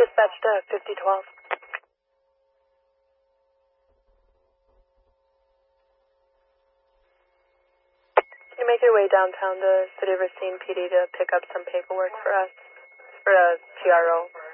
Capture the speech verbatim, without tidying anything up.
Dispatch to fifty twelve. Can you make your way downtown to City of Racine P D to pick up some paperwork for us for a T R O?